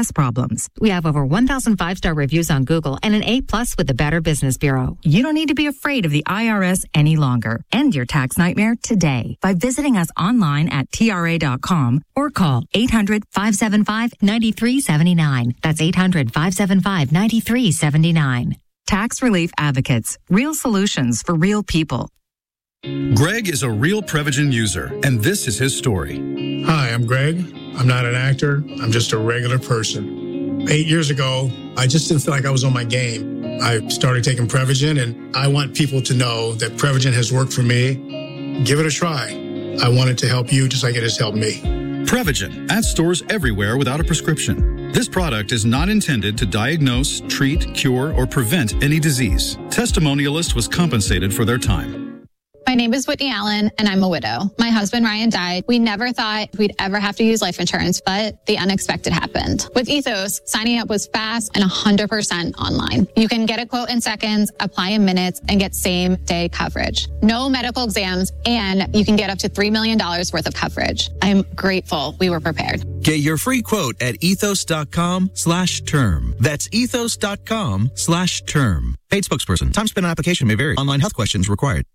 pest problems. We have over 1,000 5-star reviews on Google and an A+ with the Better Business Bureau. You don't need to be afraid of the IRS any longer. End your tax nightmare today by visiting us online at TRA.com or call 800-575-9379. That's 800-575-9379. Tax Relief Advocates. Real solutions for real people. Greg is a real Prevagen user, and this is his story. Hi, I'm Greg. I'm not an actor. I'm just a regular person. 8 years ago, I just didn't feel like I was on my game. I started taking Prevagen, and I want people to know that Prevagen has worked for me. Give it a try. I want it to help you just like it has helped me. Prevagen, at stores everywhere without a prescription. This product is not intended to diagnose, treat, cure, or prevent any disease. Testimonialist was compensated for their time. My name is Whitney Allen, and I'm a widow. My husband, Ryan, died. We never thought we'd ever have to use life insurance, but the unexpected happened. With Ethos, signing up was fast and 100% online. You can get a quote in seconds, apply in minutes, and get same-day coverage. No medical exams, and you can get up to $3 million worth of coverage. I'm grateful we were prepared. Get your free quote at ethos.com/term. That's ethos.com/term. Paid spokesperson. Time spent on application may vary. Online health questions required.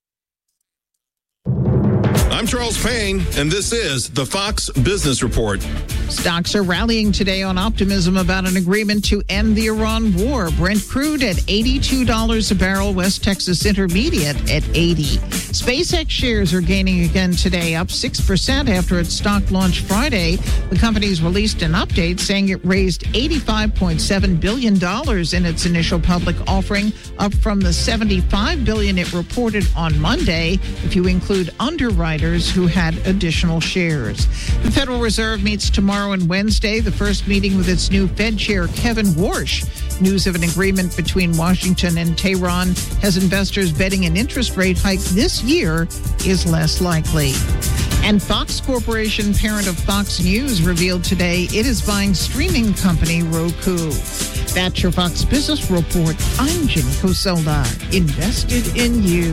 I'm Charles Payne, and this is the Fox Business Report. Stocks are rallying today on optimism about an agreement to end the Iran war. Brent crude at $82 a barrel, West Texas Intermediate at $80. SpaceX shares are gaining again today, up 6% after its stock launched Friday. The company's released an update saying it raised $85.7 billion in its initial public offering, up from the $75 billion it reported on Monday, if you include underwriters who had additional shares. The Federal Reserve meets tomorrow and Wednesday, the first meeting with its new Fed chair, Kevin Warsh. News of an agreement between Washington and Tehran has investors betting an interest rate hike this year is less likely. And Fox Corporation, parent of Fox News, revealed today it is buying streaming company Roku. That's your Fox Business Report. I'm Jenny Coselda. Invested in you.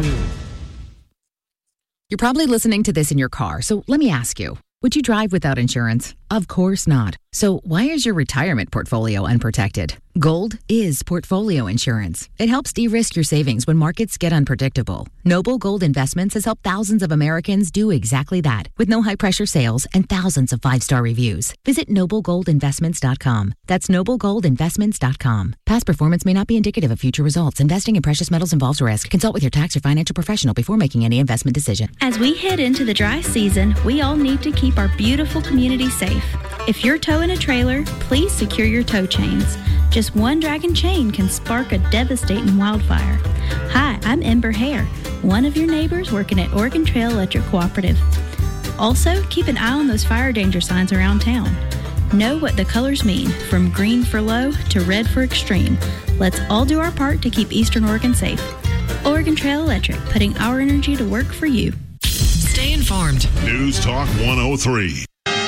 You're probably listening to this in your car, so let me ask you, would you drive without insurance? Of course not. So why is your retirement portfolio unprotected? Gold is portfolio insurance. It helps de-risk your savings when markets get unpredictable. Noble Gold Investments has helped thousands of Americans do exactly that, with no high-pressure sales and thousands of 5-star reviews. Visit NobleGoldInvestments.com. That's NobleGoldInvestments.com. Past performance may not be indicative of future results. Investing in precious metals involves risk. Consult with your tax or financial professional before making any investment decision. As we head into the dry season, we all need to keep our beautiful community safe. If you're towing a trailer, please secure your tow chains. Just one dragging chain can spark a devastating wildfire. Hi, I'm Ember Hare, one of your neighbors working at Oregon Trail Electric Cooperative. Also, keep an eye on those fire danger signs around town. Know what the colors mean, from green for low to red for extreme. Let's all do our part to keep Eastern Oregon safe. Oregon Trail Electric, putting our energy to work for you. Stay informed. News Talk 103.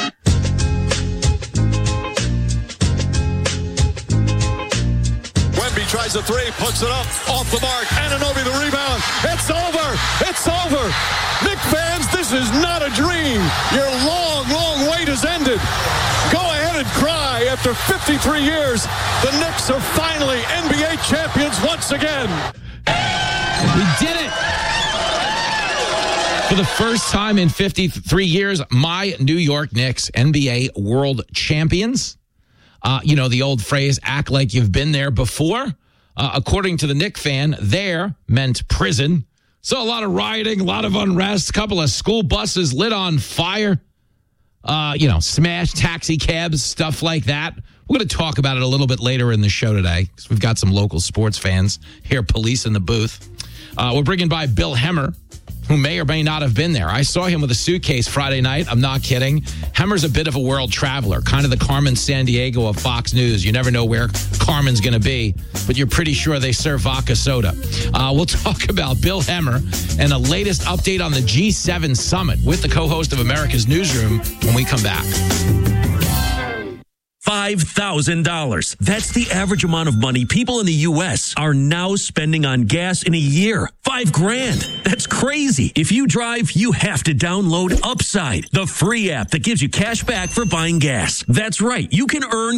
Tries a three, puts it up, off the mark, Anunoby the rebound. It's over. It's over. Knicks fans, this is not a dream. Your long, long wait has ended. Go ahead and cry. After 53 years, the Knicks are finally NBA champions once again. We did it. For the first time in 53 years, my New York Knicks, NBA world champions. The old phrase, act like you've been there before. According to the Knicks fan, there meant prison. So a lot of rioting, a lot of unrest, a couple of school buses lit on fire, smashed taxi cabs, stuff like that. We're going to talk about it a little bit later in the show today because we've got some local sports fans here, police in the booth. We're bringing by Bill Hemmer, who may or may not have been there. I saw him with a suitcase Friday night. I'm not kidding. Hemmer's a bit of a world traveler, kind of the Carmen Sandiego of Fox News. You never know where Carmen's going to be, but you're pretty sure they serve vodka soda. We'll talk about Bill Hemmer and the latest update on the G7 summit with the co-host of America's Newsroom when we come back. $5,000. That's the average amount of money people in the U.S. are now spending on gas in a year. $5,000. That's crazy. If you drive, you have to download Upside, the free app that gives you cash back for buying gas. That's right. You can earn